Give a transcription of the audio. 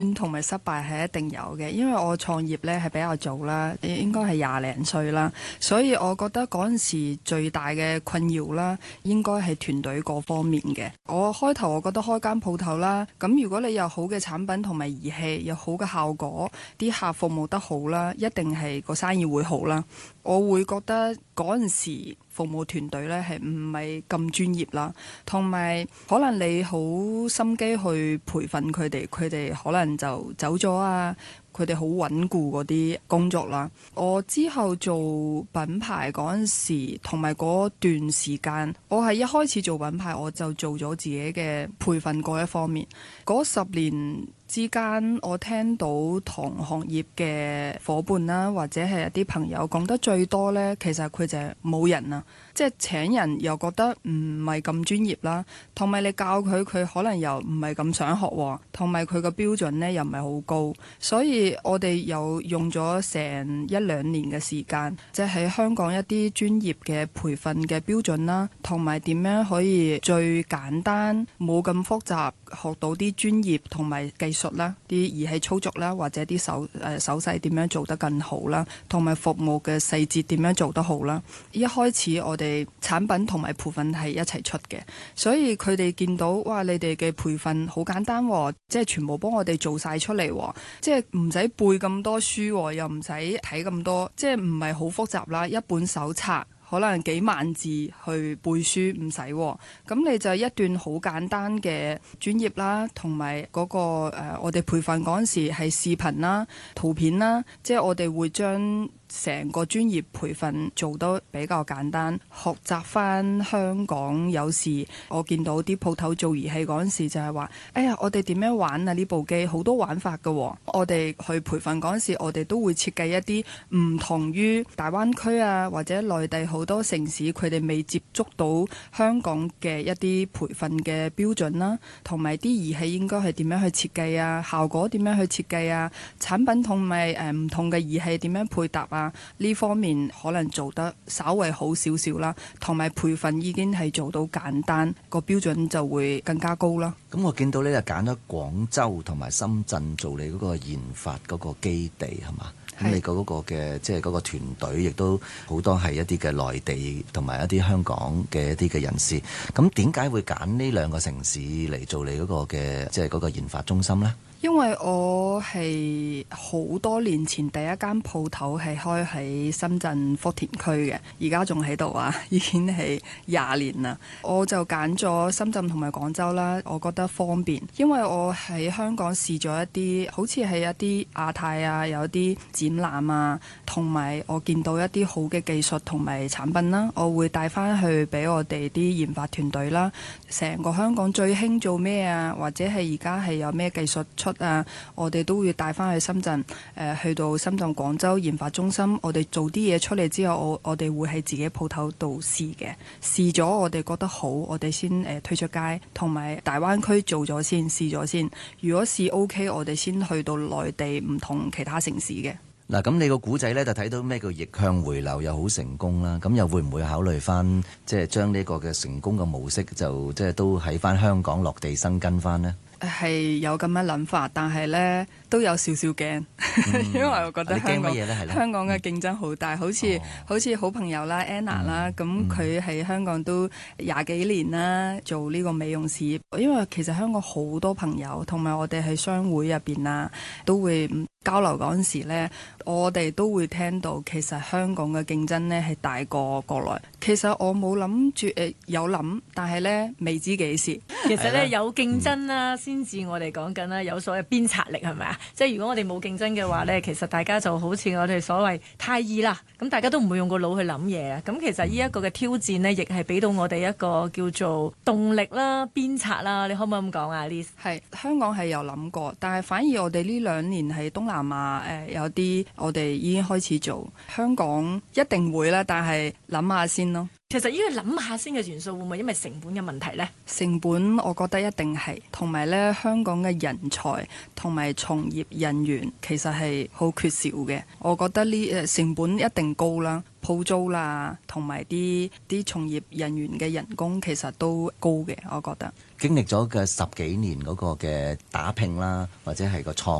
同埋失敗係一定有嘅，因為我創業呢係比較早啦，應該係廿零歲啦，所以我覺得嗰陣時最大嘅困擾啦，應該係團隊各方面嘅。我開頭我覺得開間鋪頭啦，咁如果你有好嘅產品同埋儀器，有好嘅效果，啲客服務得好啦，一定係個生意會好啦。我會覺得嗰陣時服務團隊呢係唔係咁專業啦，同埋可能你好心機去培訓佢哋，佢哋可能就走咗啊，佢哋好穩固嗰啲工作啦。我之後做品牌嗰陣時，同埋嗰段時間，我係一開始做品牌我就做咗自己嘅培訓嗰一方面。嗰10年之間，我聽到同行業嘅夥伴啦，或者係一啲朋友講得最多呢，其實佢就係冇人啊，即係請人又覺得唔係咁專業啦，同埋你教佢，佢可能又唔係咁想學，同埋佢個標準呢又唔係好高，所以我哋又用咗成1-2年嘅時間，即係喺香港一啲專業嘅培訓嘅標準啦，同埋點樣可以最簡單冇咁複雜，學到啲專業同埋技術啦，啲儀器操作啦，或者啲手勢點樣做得更好啦，同埋服務嘅細節點樣做得好啦。一開始我哋產品同埋培訓係一齊出嘅，所以佢哋見到哇，你哋嘅培訓好簡單喎，即係全部幫我哋做晒出嚟喎，即係唔使背咁多書喎，又唔使睇咁多，即係唔係好複雜啦，一本手冊可能幾萬字去背書唔使喎，咁你就一段好簡單嘅專業啦，同埋嗰個我哋培訓嗰陣時係視頻啦、圖片啦，即係我哋會將成個專業培訓做得比較簡單，學習翻香港。有時我見到啲鋪頭做儀器嗰陣時就係話，哎呀，我哋點樣玩啊？呢部機好多玩法㗎喎。我哋去培訓嗰陣時，我哋都會設計一啲唔同於大灣區啊，或者內地好多城市佢哋未接觸到香港嘅一啲培訓嘅標準啦，同埋啲儀器應該係點樣去設計啊，效果點樣去設計啊，產品同埋唔同嘅儀器點樣配搭啊。呢方面可能做得稍微好少少啦，同埋培訓已經係做到簡單，個標準就會更加高啦。 咁我見到你就揀咗廣州同埋深圳做你嗰個研發嗰個基地係嘛？咁你嗰個嘅即係嗰個團隊亦都好多係一啲嘅內地同埋一啲香港嘅一啲嘅人士。咁點解會揀呢兩個城市嚟做你嗰個嘅即係嗰個研發中心呢？ 因為我係好多年前第一間鋪頭係開喺深圳福田區嘅，而家仲喺度啊，已經係20年啦。我就揀咗深圳同埋廣州啦，我覺得方便，因為我喺香港試咗一啲，好似係一啲亞太啊，有啲展覽啊，同埋我見到一啲好嘅技術同埋產品啦，我會帶翻去俾我哋啲研發團隊啦。成個香港最興做咩啊，或者係而家係有咩技術出啊，我哋都會帶翻去深圳，去到深圳廣州研發中心，我哋做啲嘢出嚟之後，我哋會喺自己鋪頭度試嘅，試咗我哋覺得好，我哋先推出街，同埋大灣區做咗先，試咗先，如果試 OK， 我哋先去到內地唔同其他城市嘅。 嗱，咁你個古仔呢，就睇到咩叫逆向回流又好成功啦，咁又會唔會考慮翻即係將呢個嘅成功嘅模式就即係都喺翻香港落地生根翻呢？ 係有咁嘅諗法，但係呢都有少少驚，因為我覺得香港嘅競爭好大，好似好朋友啦 Anna 啦，咁佢喺香港都20幾年啦，做呢個美容事業。因為其實香港好多朋友，同埋我哋喺商會入邊啊，都會交流嗰陣時呢，我哋都會聽到其實香港嘅競爭呢係大過國內。其實我冇諗住有諗，但係呢未知幾時。 其實呢有競爭啦，先至我哋講緊啦，有所謂鞭策力係咪啊？即係如果我哋冇競爭嘅話呢，其實大家就好似我哋所謂太易啦，咁大家都唔會用個腦去諗嘢啊。咁其實呢一個嘅挑戰呢，亦係俾到我哋一個叫做動力啦、鞭策啦。你可唔可以咁講啊？Liz？ 係香港係有諗過，但係反而我哋呢2年喺東南亞有啲我哋已經開始做，香港一定會啦，但係諗下先咯。 其實呢個諗下先嘅元素會唔會因為成本嘅問題呢？ 成本我覺得一定係，同埋咧香港嘅人才同埋從業人員其實係好缺少嘅。我覺得呢成本一定高啦，鋪租啦，同埋啲從業人員嘅人工其實都高嘅。我覺得經歷咗嘅10幾年嗰個嘅打拼啦，或者係個創